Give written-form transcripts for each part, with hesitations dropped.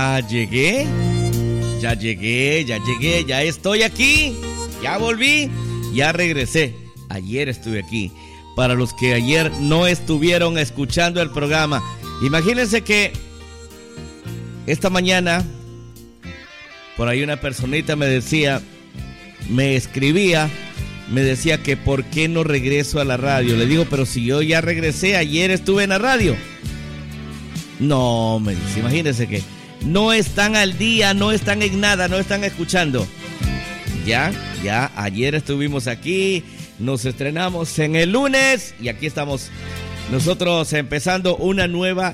llegué, ya estoy aquí, ya volví, ya regresé. Ayer estuve aquí. Para los que ayer no estuvieron escuchando el programa, imagínense que esta mañana por ahí una personita me escribía, me decía que por qué no regreso a la radio. Le digo, pero si yo ya regresé, ayer estuve en la radio. No, me dice, imagínense que no están al día, no están en nada, no están escuchando. Ya, ayer estuvimos aquí, nos estrenamos en el lunes y aquí estamos nosotros empezando una nueva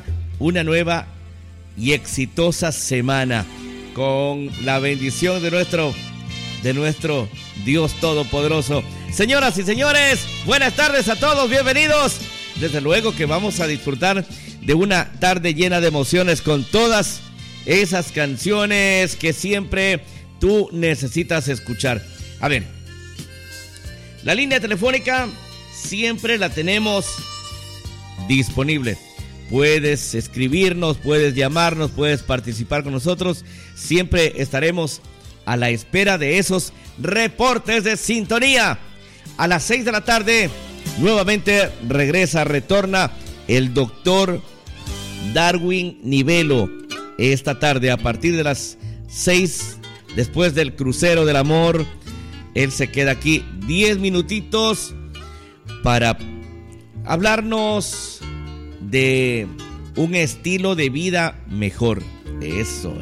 y exitosa semana con la bendición de nuestro Dios Todopoderoso. Señoras y señores, buenas tardes a todos, bienvenidos. Desde luego que vamos a disfrutar de una tarde llena de emociones con todas esas canciones que siempre tú necesitas escuchar. A ver, la línea telefónica siempre la tenemos disponible. Puedes escribirnos, puedes llamarnos, puedes participar con nosotros. Siempre estaremos a la espera de esos reportes de sintonía. A las 6 de la tarde, nuevamente retorna el doctor Darwin Nivelo. Esta tarde, a partir de las 6, después del crucero del amor, él se queda aquí 10 minutitos para hablarnos de un estilo de vida mejor. Eso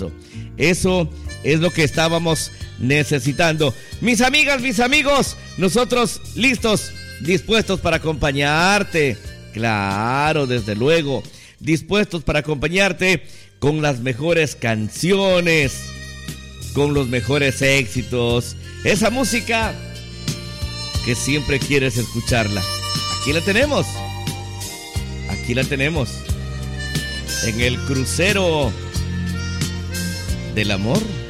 es lo que estábamos necesitando. Mis amigas, mis amigos, nosotros listos, dispuestos para acompañarte. Claro, desde luego, dispuestos para acompañarte con las mejores canciones, con los mejores éxitos, esa música que siempre quieres escucharla. Aquí la tenemos en el crucero del amor.